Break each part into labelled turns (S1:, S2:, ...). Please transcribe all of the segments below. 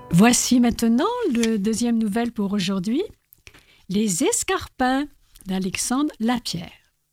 S1: Voici maintenant le deuxième nouvelle pour aujourd'hui, Les Escarpins d'Alexandre Lapierre.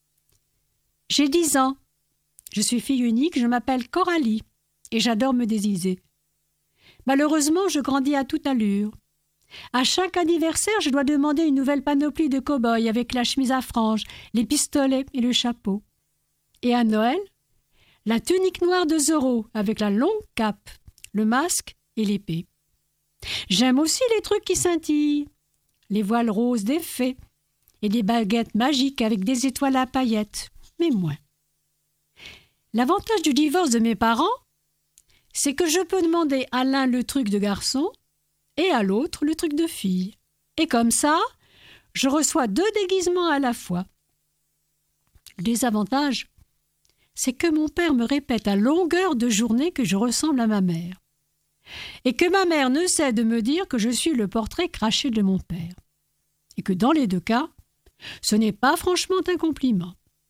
S1: J'ai 10 ans. Je suis fille unique, je m'appelle Coralie et j'adore me déguiser. Malheureusement, je grandis à toute allure. À chaque anniversaire, je dois demander une nouvelle panoplie de cow-boy avec la chemise à franges, les pistolets et le chapeau. Et à Noël, la tunique noire de Zorro avec la longue cape, le masque et l'épée. J'aime aussi les trucs qui scintillent, les voiles roses des fées et des baguettes magiques avec des étoiles à paillettes, mais moins. L'avantage du divorce de mes parents, c'est que je peux demander à l'un le truc de garçon et à l'autre le truc de fille. Et comme ça, je reçois 2 déguisements à la fois. Le désavantage, c'est que mon père me répète à longueur de journée que je ressemble à ma mère. Et que ma mère ne cesse de me dire que je suis le portrait craché de mon père. Et que dans les 2 cas, ce n'est pas franchement un compliment.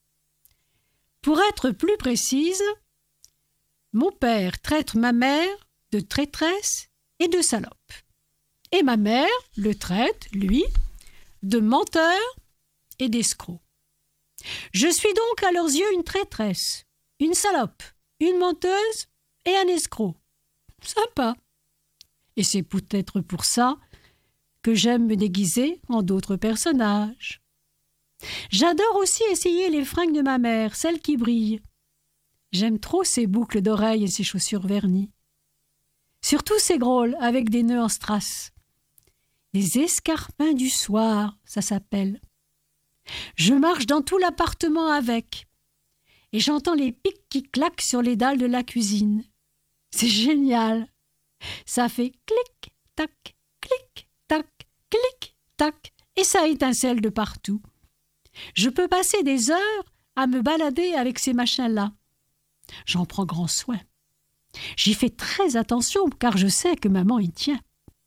S1: Pour être plus précise, mon père traite ma mère de traîtresse et de salope. Et ma mère le traite, lui, de menteur et d'escroc. Je suis donc à leurs yeux une traîtresse, une salope, une menteuse et un escroc. Sympa. Et c'est peut-être pour ça que j'aime me déguiser en d'autres personnages. J'adore aussi essayer les fringues de ma mère, celles qui brillent. J'aime trop ses boucles d'oreilles et ses chaussures vernies. Surtout ses grolles avec des nœuds en strass. Les escarpins du soir, ça s'appelle. Je marche dans tout l'appartement avec. Et j'entends les pics qui claquent sur les dalles de la cuisine. C'est génial. Ça fait clic, tac, clic, tac, clic, tac, et ça étincelle de partout. Je peux passer des heures à me balader avec ces machins-là. J'en prends grand soin. J'y fais très attention car je sais que maman y tient.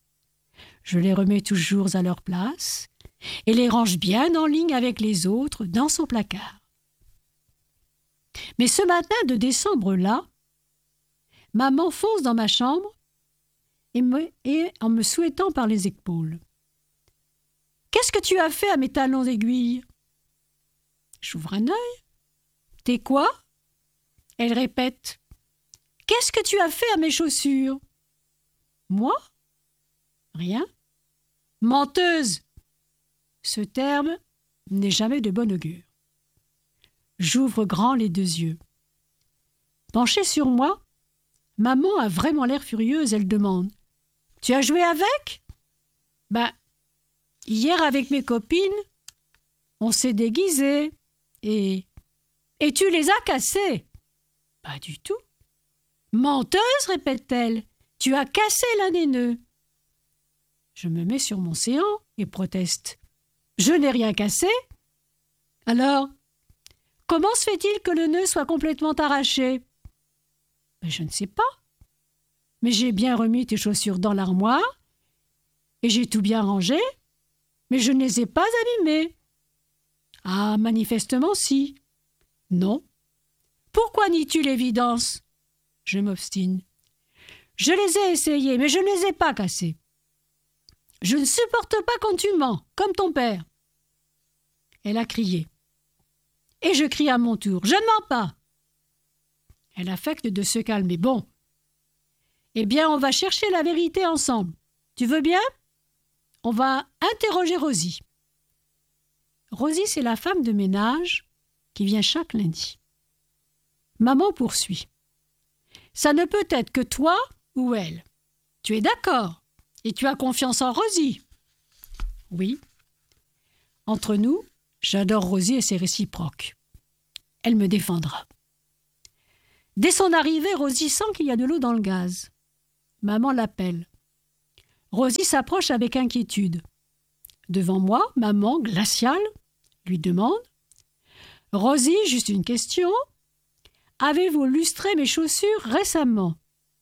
S1: Je les remets toujours à leur place et les range bien en ligne avec les autres dans son placard. Mais ce matin de décembre-là, maman fonce dans ma chambre et en me souhaitant par les épaules. « Qu'est-ce que tu as fait à mes talons aiguilles ?» J'ouvre un œil. « T'es quoi ?» Elle répète. « Qu'est-ce que tu as fait à mes chaussures ?» Moi ? Rien. « Menteuse !» Ce terme n'est jamais de bon augure. J'ouvre grand les 2 yeux. Penchée sur moi, maman a vraiment l'air furieuse, elle demande « Tu as joué avec ?» Ben, hier avec mes copines, on s'est déguisés et tu les as cassés. Pas du tout. Menteuse, répète-t-elle, tu as cassé l'un des nœuds. Je me mets sur mon séant et proteste. Je n'ai rien cassé. Alors, comment se fait-il que le nœud soit complètement arraché? Ben, je ne sais pas. Mais j'ai bien remis tes chaussures dans l'armoire et j'ai tout bien rangé, mais je ne les ai pas abîmées. Ah, manifestement si. Non. Pourquoi nies-tu l'évidence? Je m'obstine. Je les ai essayées, mais je ne les ai pas cassées. Je ne supporte pas quand tu mens, comme ton père. Elle a crié. Et je crie à mon tour. Je ne mens pas. Elle affecte de se calmer. Bon. Eh bien, on va chercher la vérité ensemble. Tu veux bien? On va interroger Rosie. Rosie, c'est la femme de ménage qui vient chaque lundi. Maman poursuit. Ça ne peut être que toi ou elle. Tu es d'accord? Et tu as confiance en Rosie? Oui. Entre nous, j'adore Rosie et c'est réciproque. Elle me défendra. Dès son arrivée, Rosie sent qu'il y a de l'eau dans le gaz. Maman l'appelle. Rosie s'approche avec inquiétude. Devant moi, maman, glaciale, lui demande « Rosie, juste une question. Avez-vous lustré mes chaussures récemment ?»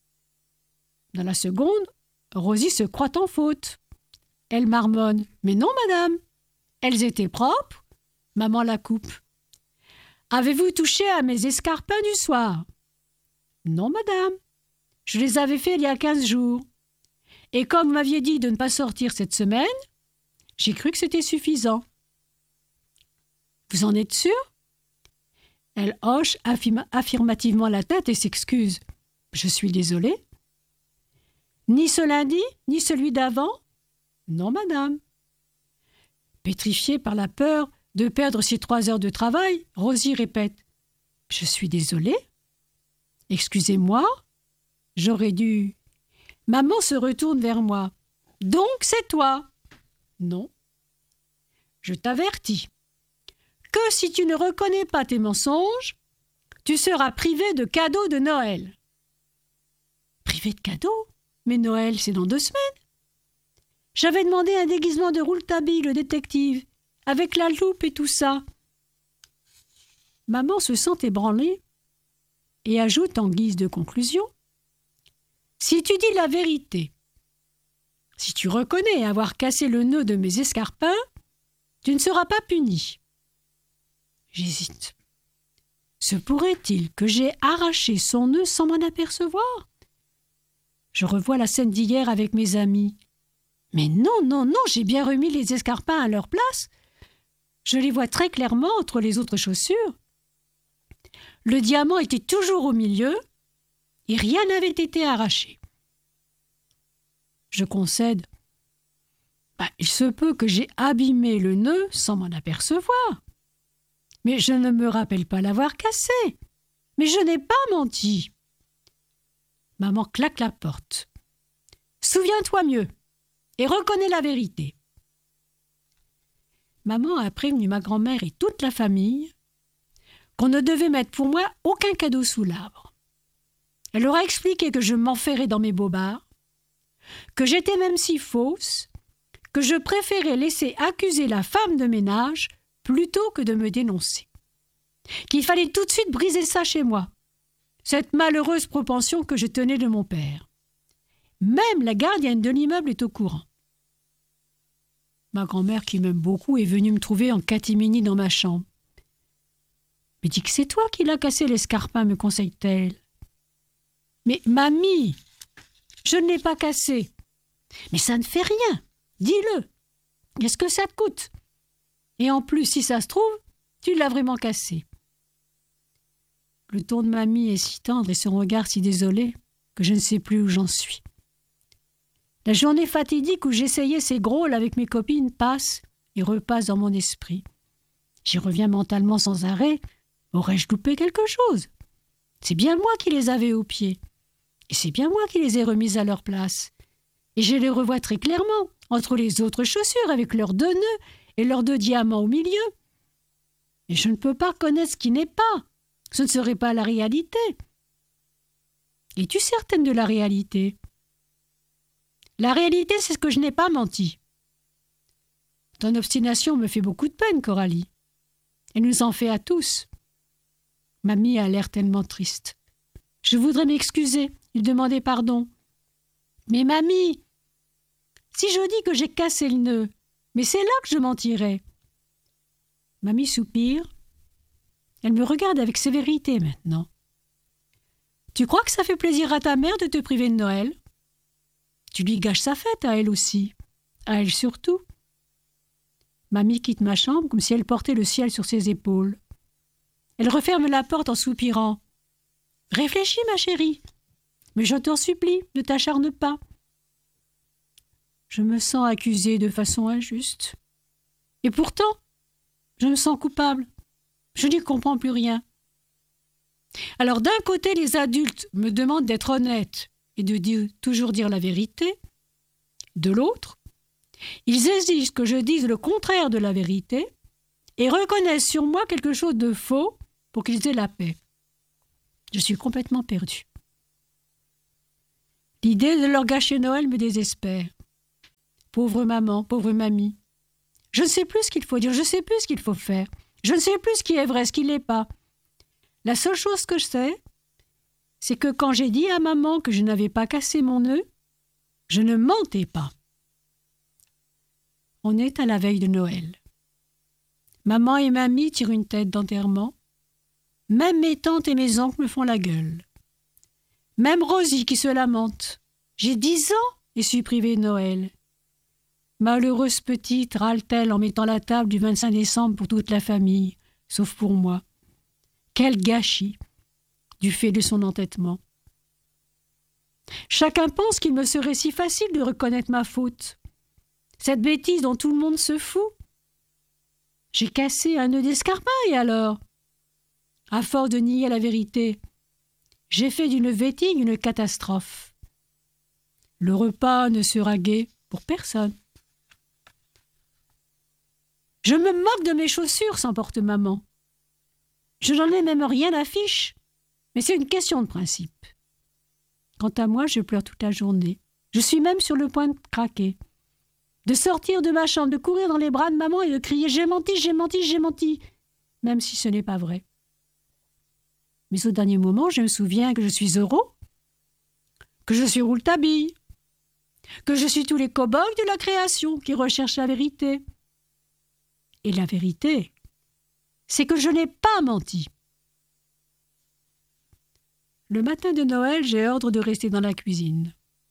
S1: Dans la seconde, Rosie se croit en faute. Elle marmonne « Mais non, madame, elles étaient propres. » Maman la coupe. « Avez-vous touché à mes escarpins du soir ?» « Non, madame. Je les avais faits il y a 15 jours. Et comme vous m'aviez dit de ne pas sortir cette semaine, j'ai cru que c'était suffisant. Vous en êtes sûr ? Elle hoche affirmativement la tête et s'excuse. Je suis désolée. Ni ce lundi, ni celui d'avant ? Non, madame. Pétrifiée par la peur de perdre ses 3 heures de travail, Rosie répète. Je suis désolée. Excusez-moi. J'aurais dû... Maman se retourne vers moi. Donc c'est toi ? Non. Je t'avertis que si tu ne reconnais pas tes mensonges, tu seras privé de cadeaux de Noël. Privé de cadeaux ? Mais Noël, c'est dans 2 semaines. J'avais demandé un déguisement de Rouletabille, le détective, avec la loupe et tout ça. Maman se sent ébranlée et ajoute en guise de conclusion. Si tu dis la vérité, si tu reconnais avoir cassé le nœud de mes escarpins, tu ne seras pas puni. J'hésite. Se pourrait-il que j'aie arraché son nœud sans m'en apercevoir ? Je revois la scène d'hier avec mes amis. Mais non, j'ai bien remis les escarpins à leur place. Je les vois très clairement entre les autres chaussures. Le diamant était toujours au milieu et rien n'avait été arraché. Je concède. Il se peut que j'ai abîmé le nœud sans m'en apercevoir. Mais je ne me rappelle pas l'avoir cassé. Mais je n'ai pas menti. Maman claque la porte. Souviens-toi mieux et reconnais la vérité. Maman a prévenu ma grand-mère et toute la famille qu'on ne devait mettre pour moi aucun cadeau sous l'arbre. Elle leur a expliqué que je m'enferrais dans mes bobards, que j'étais même si fausse, que je préférais laisser accuser la femme de ménage plutôt que de me dénoncer, qu'il fallait tout de suite briser ça chez moi, cette malheureuse propension que je tenais de mon père. Même la gardienne de l'immeuble est au courant. Ma grand-mère, qui m'aime beaucoup, est venue me trouver en catimini dans ma chambre. « Mais dis que c'est toi qui l'as cassé l'escarpin, me conseille-t-elle. »« Mais mamie, je ne l'ai pas cassé. »« Mais ça ne fait rien, dis-le. Qu'est-ce que ça te coûte ? Et en plus, si ça se trouve, tu l'as vraiment cassé. » Le ton de mamie est si tendre et son regard si désolé que je ne sais plus où j'en suis. La journée fatidique où j'essayais ces grôles avec mes copines passe et repasse dans mon esprit. J'y reviens mentalement sans arrêt. Aurais-je loupé quelque chose ? C'est bien moi qui les avais aux pieds. Et c'est bien moi qui les ai remises à leur place. Et je les revois très clairement, entre les autres chaussures, avec leurs 2 nœuds et leurs 2 diamants au milieu. Et je ne peux pas reconnaître ce qui n'est pas. Ce ne serait pas la réalité. Es-tu certaine de la réalité ? La réalité, c'est ce que je n'ai pas menti. Ton obstination me fait beaucoup de peine, Coralie. Elle nous en fait à tous. Mamie a l'air tellement triste. Je voudrais m'excuser, lui demander pardon. Mais mamie, si je dis que j'ai cassé le nœud, mais c'est là que je mentirais. Mamie soupire. Elle me regarde avec sévérité maintenant. Tu crois que ça fait plaisir à ta mère de te priver de Noël ? Tu lui gâches sa fête à elle aussi, à elle surtout. Mamie quitte ma chambre comme si elle portait le ciel sur ses épaules. Elle referme la porte en soupirant. « Réfléchis, ma chérie, mais je t'en supplie, ne t'acharne pas. » Je me sens accusée de façon injuste. Et pourtant, je me sens coupable. Je n'y comprends plus rien. Alors d'un côté, les adultes me demandent d'être honnête et de toujours dire la vérité. De l'autre, ils exigent que je dise le contraire de la vérité et reconnaissent sur moi quelque chose de faux pour qu'ils aient la paix. Je suis complètement perdue. L'idée de leur gâcher Noël me désespère. Pauvre maman, pauvre mamie. Je ne sais plus ce qu'il faut dire, je ne sais plus ce qu'il faut faire. Je ne sais plus ce qui est vrai, ce qui ne l'est pas. La seule chose que je sais, c'est que quand j'ai dit à maman que je n'avais pas cassé mon nœud, je ne mentais pas. On est à la veille de Noël. Maman et mamie tirent une tête d'enterrement. Même mes tantes et mes oncles me font la gueule. Même Rosie qui se lamente. J'ai 10 ans et suis privée de Noël. Malheureuse petite, râle-t-elle en mettant la table du 25 décembre pour toute la famille, sauf pour moi. Quel gâchis, du fait de son entêtement. Chacun pense qu'il me serait si facile de reconnaître ma faute. Cette bêtise dont tout le monde se fout. J'ai cassé un nœud d'escarpaille alors. À force de nier la vérité, j'ai fait d'une vétille une catastrophe. Le repas ne sera gai pour personne. Je me moque de mes chaussures, s'emporte maman. Je n'en ai même rien à fiche, mais c'est une question de principe. Quant à moi, je pleure toute la journée. Je suis même sur le point de craquer, de sortir de ma chambre, de courir dans les bras de maman et de crier « J'ai menti, j'ai menti, j'ai menti !» même si ce n'est pas vrai. Mais au dernier moment, je me souviens que je suis heureux, que je suis Rouletabille, que je suis tous les cow-boys de la création qui recherchent la vérité. Et la vérité, c'est que je n'ai pas menti. Le matin de Noël, j'ai ordre de rester dans la cuisine.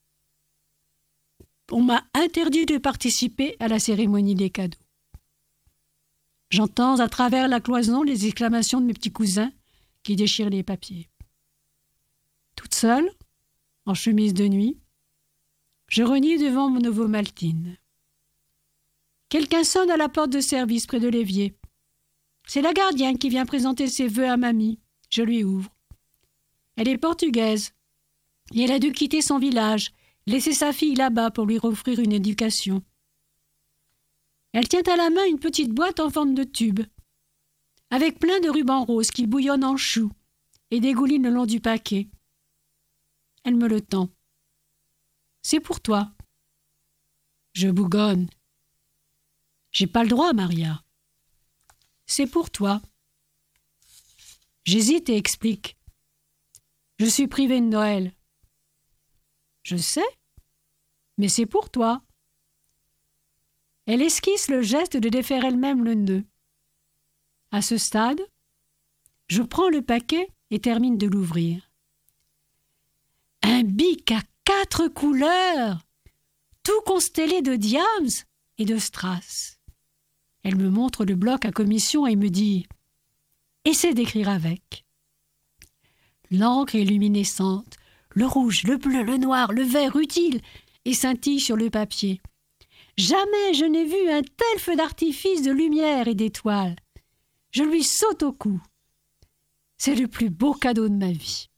S1: On m'a interdit de participer à la cérémonie des cadeaux. J'entends à travers la cloison les exclamations de mes petits cousins qui déchirent les papiers. Toute seule, en chemise de nuit, je renie devant mon nouveau Maltine. Quelqu'un sonne à la porte de service près de l'évier. C'est la gardienne qui vient présenter ses vœux à mamie. Je lui ouvre. Elle est portugaise et elle a dû quitter son village, laisser sa fille là-bas pour lui offrir une éducation. Elle tient à la main une petite boîte en forme de tube, avec plein de rubans roses qui bouillonnent en choux et dégoulinent le long du paquet. Elle me le tend. C'est pour toi. Je bougonne. J'ai pas le droit, Maria. C'est pour toi. J'hésite et explique. Je suis privée de Noël. Je sais, mais c'est pour toi. Elle esquisse le geste de défaire elle-même le nœud. À ce stade, je prends le paquet et termine de l'ouvrir. Un bic à 4 couleurs, tout constellé de diams et de strass. Elle me montre le bloc à commission et me dit « Essaie d'écrire avec ». L'encre est luminescente, le rouge, le bleu, le noir, le vert utile et scintille sur le papier. Jamais je n'ai vu un tel feu d'artifice de lumière et d'étoiles. Je lui saute au cou. C'est le plus beau cadeau de ma vie.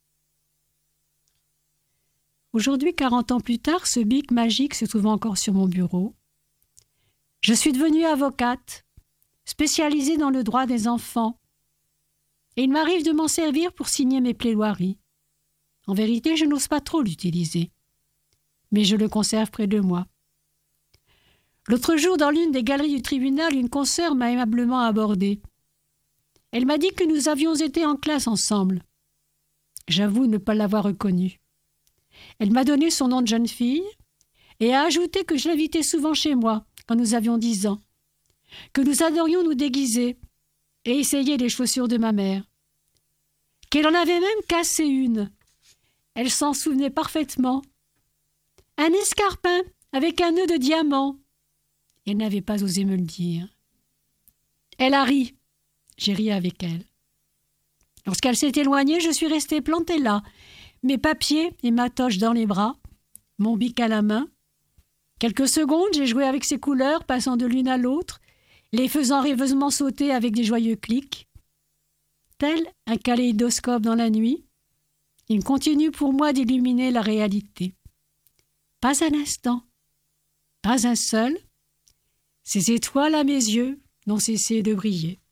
S1: Aujourd'hui, 40 ans plus tard, ce bic magique se trouve encore sur mon bureau. Je suis devenue avocate, spécialisée dans le droit des enfants, et il m'arrive de m'en servir pour signer mes plaidoiries. En vérité, je n'ose pas trop l'utiliser, mais je le conserve près de moi. L'autre jour, dans l'une des galeries du tribunal, une consoeur m'a aimablement abordée. Elle m'a dit que nous avions été en classe ensemble. J'avoue ne pas l'avoir reconnue. Elle m'a donné son nom de jeune fille et a ajouté que je l'invitais souvent chez moi quand nous avions 10 ans, que nous adorions nous déguiser et essayer les chaussures de ma mère, qu'elle en avait même cassé une. Elle s'en souvenait parfaitement. Un escarpin avec un nœud de diamant. Elle n'avait pas osé me le dire. Elle a ri. J'ai ri avec elle. Lorsqu'elle s'est éloignée, je suis restée plantée là, mes papiers et ma toche dans les bras, mon bic à la main. Quelques secondes, j'ai joué avec ses couleurs, passant de l'une à l'autre, les faisant rêveusement sauter avec des joyeux clics. Tel un kaléidoscope dans la nuit, il continue pour moi d'illuminer la réalité. Pas un instant, pas un seul, ces étoiles à mes yeux n'ont cessé de briller.